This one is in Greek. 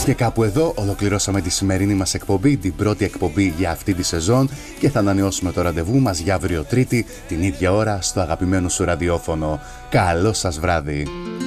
Και κάπου εδώ ολοκληρώσαμε τη σημερινή μας εκπομπή, την πρώτη εκπομπή για αυτή τη σεζόν, και θα ανανεώσουμε το ραντεβού μας για αύριο Τρίτη, την ίδια ώρα, στο αγαπημένο σου ραδιόφωνο. Καλό σας βράδυ!